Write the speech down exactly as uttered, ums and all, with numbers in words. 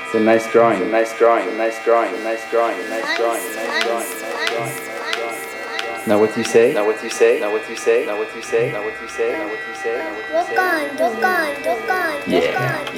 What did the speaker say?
It's a nice drawing. It's a nice drawing. Nice drawing. Nice drawing. Nice drawing. Nice drawing. Nice drawing. Now what do you say? Now what do you say? Now what do you say? Now what do you say? Now what do you say? Now what do you say? Now what do you say? Wakanda, Wakanda, Wakanda, Yeah.